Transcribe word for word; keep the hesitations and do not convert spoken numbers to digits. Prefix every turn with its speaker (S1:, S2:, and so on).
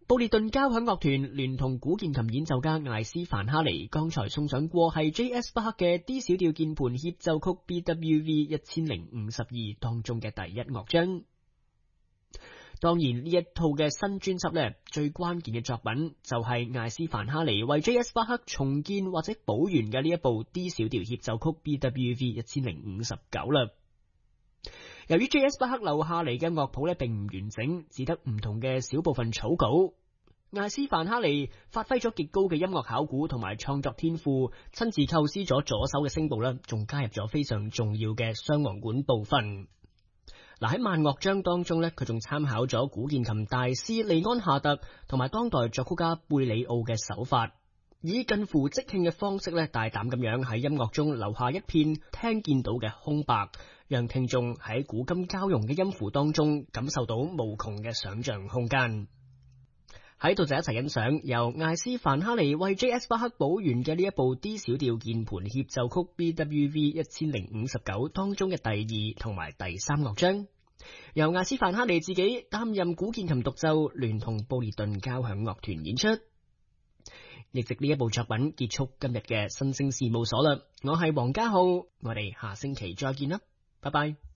S1: 布列頓交響樂團聯同古鍵琴演奏家艾斯凡哈尼剛才送上過係 J S 巴克嘅 D 小調鍵盤協奏曲 B W V 一千零五十二當中嘅第一樂章。當然呢一套嘅新專輯呢，最關鍵嘅作品就係艾斯凡哈尼為 J S 巴克重建或者補完嘅呢一部 D 小調協奏曲 B W V 一千零五十九啦。由於 J S 巴克留下嚟嘅樂譜咧並唔完整，只得唔同嘅小部分草稿。艾斯凡哈尼發揮咗極高嘅音樂考古同埋創作天賦，親自構思咗左手嘅聲部啦，仲加入咗非常重要嘅雙簧管部分。嗱，喺慢樂章當中咧，佢仲參考咗古鍵琴大師利安夏特同埋當代作曲家貝里奧嘅手法，以近乎即興嘅方式咧，大膽咁樣喺音樂中留下一片聽見到嘅空白，讓聽眾喺古今交融嘅音符當中感受到無窮嘅想象空間。喺度就一齊欣賞由艾斯凡哈尼為 J S 巴克補完嘅呢一部 D 小調鍵盤協奏曲 B W V 一千零五十九當中嘅第二同埋第三樂章，由艾斯凡哈尼自己擔任古鍵琴獨奏，聯同布列頓交響樂團演出。亦藉呢一部作品結束今日嘅新聲事務所啦。我係黃家浩，我哋下星期再見啦，拜拜。